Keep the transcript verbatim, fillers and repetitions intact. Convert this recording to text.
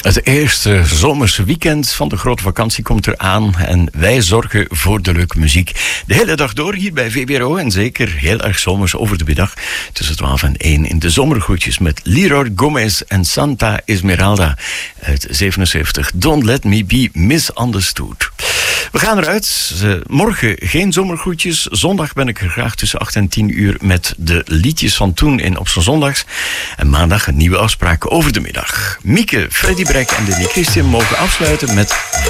Het eerste zomerse weekend van de grote vakantie komt eraan en wij zorgen voor de leuke muziek. De hele dag door hier bij V B R O en zeker heel erg zomers over de middag tussen twaalf en één in de zomergroetjes met Leroy Gomez en Santa Esmeralda uit zevenenzeventig. Don't let me be misunderstood. We gaan eruit. Morgen geen zomergroetjes. Zondag ben ik er graag tussen acht en tien uur met de liedjes van toen in Op zo'n Zondags. En maandag een nieuwe afspraak over de middag. Mieke, Freddy Brek en Denny Christian mogen afsluiten met